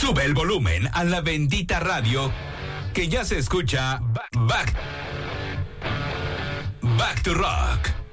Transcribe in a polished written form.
Sube el volumen a la bendita radio que ya se escucha Back to Rock.